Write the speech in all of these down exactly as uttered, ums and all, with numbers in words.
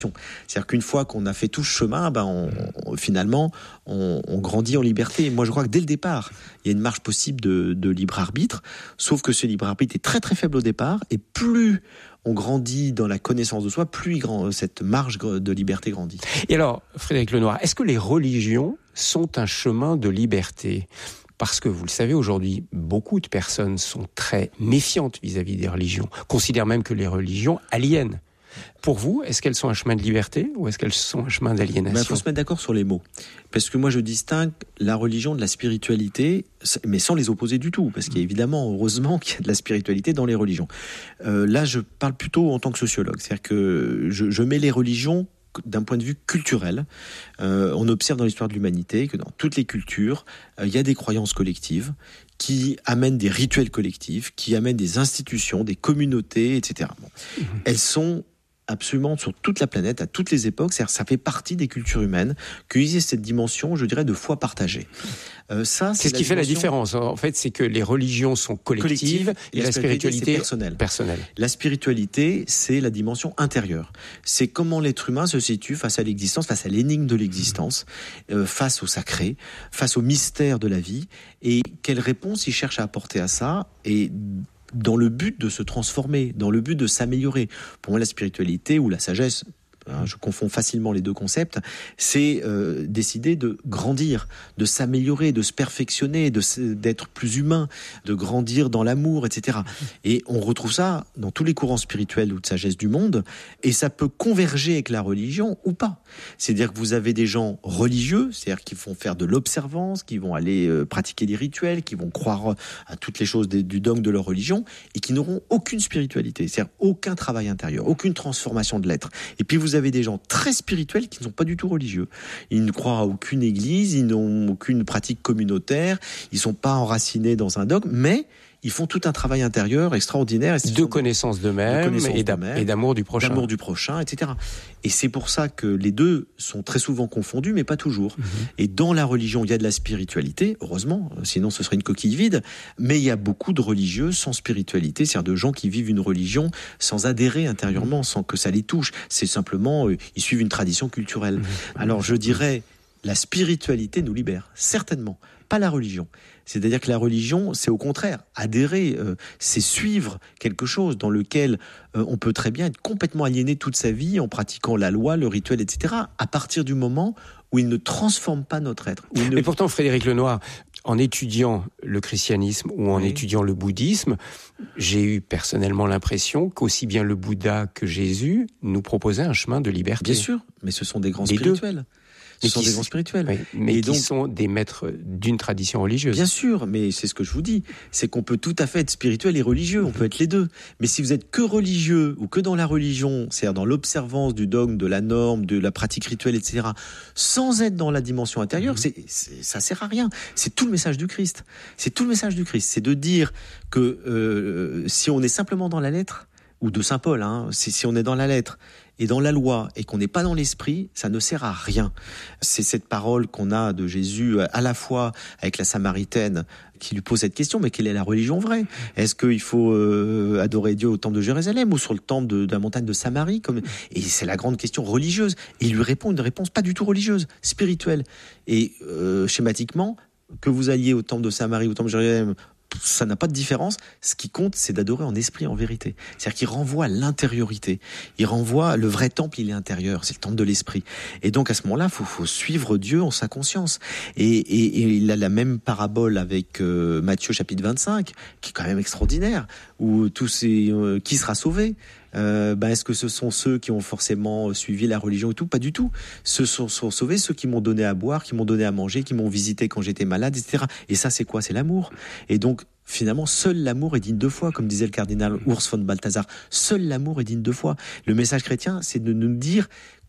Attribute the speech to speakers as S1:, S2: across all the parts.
S1: C'est-à-dire qu'une fois qu'on a fait tout ce chemin, ben on, on, finalement, on, on grandit en liberté. Et moi, je crois que dès le départ, il y a une marge possible de, de libre arbitre, sauf que ce libre arbitre est très très faible au départ, et plus on grandit dans la connaissance de soi, plus il grand, cette marge de liberté grandit.
S2: Et alors, Frédéric Lenoir, est-ce que les religions sont un chemin de liberté ? Parce que, vous le savez, aujourd'hui, beaucoup de personnes sont très méfiantes vis-à-vis des religions, considèrent même que les religions aliènent. Pour vous, est-ce qu'elles sont un chemin de liberté ou est-ce qu'elles sont un chemin d'aliénation ?
S1: Il faut se mettre d'accord sur les mots. Parce que moi, je distingue la religion de la spiritualité, mais sans les opposer du tout. Parce qu'il y a évidemment, heureusement, qu'il y a de la spiritualité dans les religions. Euh, là, je parle plutôt en tant que sociologue. C'est-à-dire que je, je mets les religions d'un point de vue culturel. Euh, on observe dans l'histoire de l'humanité que dans toutes les cultures, euh, il y a des croyances collectives qui amènent des rituels collectifs, qui amènent des institutions, des communautés, et cetera. Bon. Mmh. Elles sont absolument sur toute la planète, à toutes les époques, c'est-à-dire ça fait partie des cultures humaines, qu'il y ait cette dimension, je dirais, de foi partagée. Euh, ça, c'est
S2: Qu'est-ce qui fait la différence ? En fait, c'est que les religions sont collectives, collectives et, et la spiritualité est personnelle. personnelle.
S1: La spiritualité, c'est la dimension intérieure. C'est comment l'être humain se situe face à l'existence, face à l'énigme de l'existence, mmh. euh, face au sacré, face au mystère de la vie, et quelle réponse il cherche à apporter à ça, et dans le but de se transformer, dans le but de s'améliorer. Pour moi, la spiritualité ou la sagesse, hein, je confonds facilement les deux concepts, c'est euh, décider de grandir, de s'améliorer, de se perfectionner, de, d'être plus humain, de grandir dans l'amour, et cetera. Et on retrouve ça dans tous les courants spirituels ou de sagesse du monde, et ça peut converger avec la religion ou pas. C'est-à-dire que vous avez des gens religieux, c'est-à-dire qui vont faire de l'observance, qui vont aller euh, pratiquer des rituels, qui vont croire à toutes les choses des, du dogme de leur religion, et qui n'auront aucune spiritualité, c'est-à-dire aucun travail intérieur, aucune transformation de l'être. Et puis vous avez des gens très spirituels qui ne sont pas du tout religieux. Ils ne croient à aucune église, ils n'ont aucune pratique communautaire, ils ne sont pas enracinés dans un dogme, mais ils font tout un travail intérieur extraordinaire. Et
S2: de connaissance d'eux-mêmes de et, d'am- et d'amour du prochain.
S1: D'amour du prochain, et cetera. Et c'est pour ça que les deux sont très souvent confondus, mais pas toujours. Mmh. Et dans la religion, il y a de la spiritualité, heureusement, sinon ce serait une coquille vide, mais il y a beaucoup de religieux sans spiritualité, c'est-à-dire de gens qui vivent une religion sans adhérer intérieurement, mmh. sans que ça les touche. C'est simplement, euh, ils suivent une tradition culturelle. Mmh. Alors je dirais, la spiritualité nous libère, certainement, pas la religion. C'est-à-dire que la religion, c'est au contraire, adhérer, euh, c'est suivre quelque chose dans lequel euh, on peut très bien être complètement aliéné toute sa vie en pratiquant la loi, le rituel, et cetera, à partir du moment où il ne transforme pas notre être.
S2: Ne... Mais pourtant, Frédéric Lenoir, en étudiant le christianisme ou en oui. étudiant le bouddhisme, j'ai eu personnellement l'impression qu'aussi bien le Bouddha que Jésus nous proposait un chemin de liberté.
S1: Bien sûr, mais ce sont des grands Les spirituels. Deux. Ce sont des grands spirituels.
S2: Oui, mais et qui donc, sont des maîtres d'une tradition religieuse.
S1: Bien sûr, mais c'est ce que je vous dis. C'est qu'on peut tout à fait être spirituel et religieux. On peut être les deux. Mais si vous êtes que religieux ou que dans la religion, c'est-à-dire dans l'observance du dogme, de la norme, de la pratique rituelle, et cetera, sans être dans la dimension intérieure, mmh. c'est, c'est, ça sert à rien. C'est tout le message du Christ. C'est tout le message du Christ. C'est de dire que euh, si on est simplement dans la lettre, ou de Saint Paul, hein, si, si on est dans la lettre et dans la loi et qu'on n'est pas dans l'esprit, ça ne sert à rien. C'est cette parole qu'on a de Jésus à la fois avec la Samaritaine qui lui pose cette question, mais quelle est la religion vraie ? Est-ce qu'il faut euh, adorer Dieu au temple de Jérusalem ou sur le temple de, de la montagne de Samarie comme... Et c'est la grande question religieuse. Et il lui répond une réponse pas du tout religieuse, spirituelle. Et euh, schématiquement, que vous alliez au temple de Samarie ou au temple de Jérusalem, ça n'a pas de différence. Ce qui compte, c'est d'adorer en esprit, en vérité. C'est-à-dire qu'il renvoie à l'intériorité. Il renvoie, le vrai temple, il est intérieur. C'est le temple de l'esprit. Et donc, à ce moment-là, il faut, faut suivre Dieu en sa conscience. Et, et, et il a la même parabole avec euh, Matthieu chapitre vingt-cinq, qui est quand même extraordinaire, où tous ces, euh, qui sera sauvé? Euh, ben est-ce que ce sont ceux qui ont forcément suivi la religion et tout ? Pas du tout. Ceux sont, sont sauvés ceux qui m'ont donné à boire, qui m'ont donné à manger, qui m'ont visité quand j'étais malade, et cetera. Et ça, c'est quoi ? C'est l'amour. Et donc, finalement, seul l'amour est digne de foi, comme disait le cardinal Urs von Balthasar. Seul l'amour est digne de foi. Le message chrétien, c'est de nous dire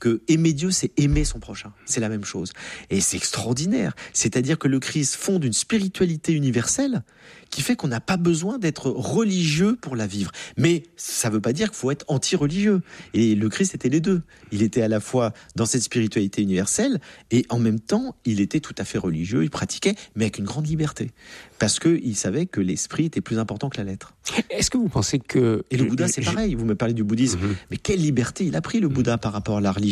S1: que aimer Dieu, c'est aimer son prochain. C'est la même chose. Et c'est extraordinaire. C'est-à-dire que le Christ fonde une spiritualité universelle qui fait qu'on n'a pas besoin d'être religieux pour la vivre. Mais ça ne veut pas dire qu'il faut être anti-religieux. Et le Christ était les deux. Il était à la fois dans cette spiritualité universelle et en même temps, il était tout à fait religieux, il pratiquait, mais avec une grande liberté. Parce qu'il savait que l'esprit était plus important que la lettre.
S2: Est-ce que vous pensez que...
S1: Et le Bouddha, c'est pareil. Vous me parlez du bouddhisme. Mm-hmm. Mais quelle liberté il a pris, le Bouddha, par rapport à la religion.